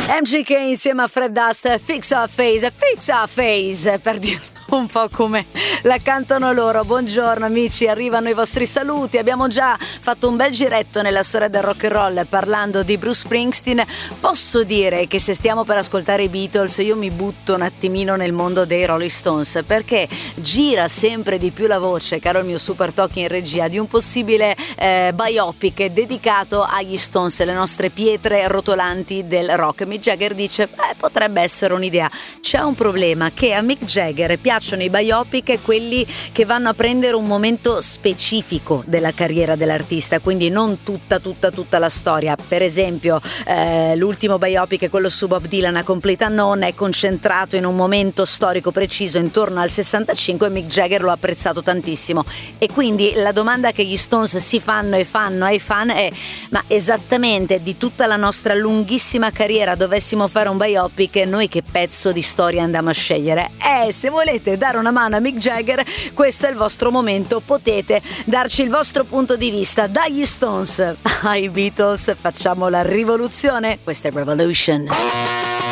MGK insieme a Fred Dust, Fix Our Face, per dirlo un po' come la cantano loro. Buongiorno amici, arrivano i vostri saluti. Abbiamo già fatto un bel giretto nella storia del rock and roll parlando di Bruce Springsteen. Posso dire che se stiamo per ascoltare i Beatles io mi butto un attimino nel mondo dei Rolling Stones, perché gira sempre di più la voce, caro il mio super talk in regia, di un possibile biopic dedicato agli Stones, le nostre pietre rotolanti del rock. Mick Jagger dice potrebbe essere un'idea. C'è un problema, che a Mick Jagger piacciono i biopic, quelli che vanno a prendere un momento specifico della carriera dell'artista, quindi non tutta la storia. Per esempio l'ultimo biopic, quello su Bob Dylan, A Complete Unknown, è concentrato in un momento storico preciso intorno al 65 e Mick Jagger lo ha apprezzato tantissimo. E quindi la domanda che gli Stones si fanno ai fan è: ma esattamente di tutta la nostra lunghissima carriera dovessimo fare un biopic, noi che pezzo di storia andiamo a scegliere? Se volete dare una mano a Mick Jagger, questo è il vostro momento, potete darci il vostro punto di vista. Dagli Stones ai Beatles facciamo la rivoluzione. Questa è Revolution.